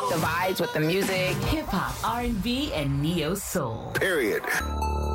the vibes with the music. Hip hop, R&B, and neo soul. Period.